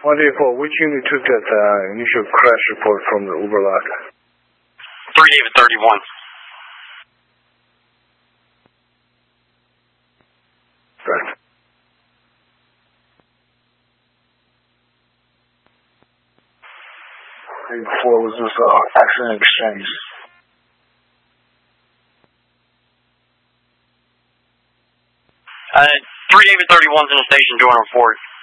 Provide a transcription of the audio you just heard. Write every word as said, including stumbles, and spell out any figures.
one eight four, which unit took that uh, initial crash report from the Uber lot? three David thirty-one. Right. Day before was this uh, accident exchange. Uh, three David thirty-one's in the station doing a report.